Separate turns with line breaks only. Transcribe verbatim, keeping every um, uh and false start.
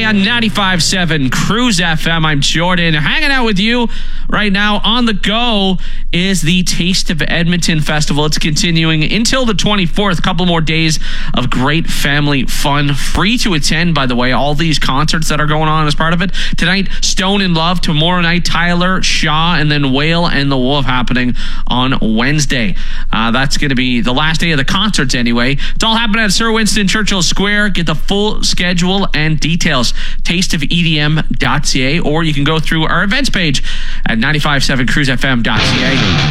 Friday on ninety-five point seven Cruise F M. I'm Jordan, hanging out with you right now. On the go is the Taste of Edmonton Festival. It's continuing until the twenty-fourth. A couple more days of great family fun. Free to attend, by the way, all these concerts that are going on as part of it. Tonight, Stone in Love. Tomorrow night, Tyler, Shaw, and then Whale and the Wolf happening on Wednesday. Uh, that's going to be the last day of the concerts anyway. It's all happening at Sir Winston Churchill Square. Get the full schedule and details. taste of e d m dot c a, or you can go through our events page at ninety-five point seven cruise f m dot c a.